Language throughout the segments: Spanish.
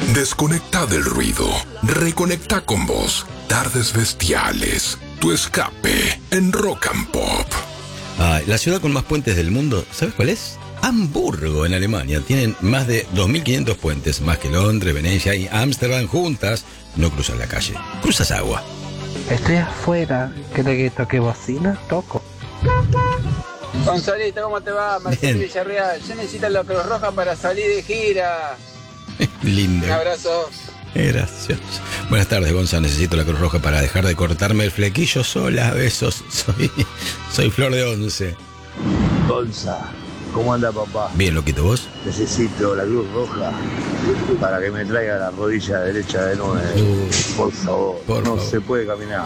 Desconecta del ruido. Reconecta con vos. Tardes bestiales. Tu escape en Rock and Pop. La ciudad con más puentes del mundo, ¿sabes cuál es? Hamburgo, en Alemania. Tienen más de 2.500 puentes, más que Londres, Venecia y Ámsterdam juntas. No cruzas la calle, cruzas agua. Estoy afuera. ¿Querés que toque bocina? Toco. Gonzalito, ¿cómo te va? Marcelo Villarreal. Yo necesito la Cruz Roja para salir de gira. Lindo. Un abrazo. Gracias. Buenas tardes, Gonza. Necesito la Cruz Roja para dejar de cortarme el flequillo sola. Besos. Soy Flor de 11. Gonza, ¿cómo anda, papá? Bien, loquito, ¿vos? Necesito la Cruz Roja para que me traiga la rodilla derecha de nuevo. Por favor, por no favor. se puede caminar.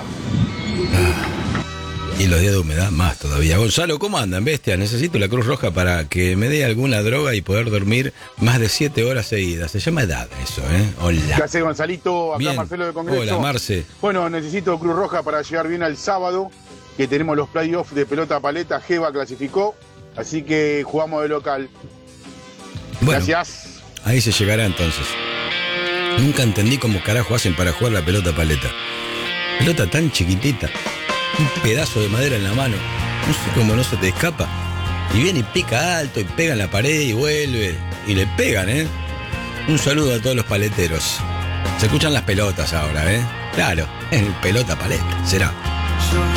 Y los días de humedad más todavía. Gonzalo, ¿cómo andan, bestia? Necesito la Cruz Roja para que me dé alguna droga y poder dormir más de 7 horas seguidas. Se llama edad eso, ¿eh? Hola. ¿Qué hace, Gonzalito? Acá Bien. Marcelo de Congreso. Hola, Marce. Bueno, necesito Cruz Roja para llegar bien al sábado, que tenemos los playoffs de pelota paleta. Jeva clasificó, así que jugamos de local. Bueno, Gracias. ahí se llegará entonces. Nunca entendí cómo carajo hacen para jugar la pelota paleta. Pelota tan chiquitita. Un pedazo de madera en la mano. No sé cómo no se te escapa. Y viene y pica alto y pega en la pared y vuelve. Y le pegan, ¿eh? Un saludo a todos los paleteros. Se escuchan las pelotas ahora, ¿eh? Claro, el pelota paleta. Será.